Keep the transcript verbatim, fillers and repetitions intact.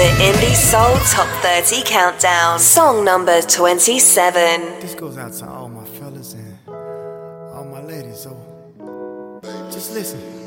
The Indie Soul Top thirty Countdown, song number twenty-seven. This goes out to all my fellas and all my ladies, so just listen.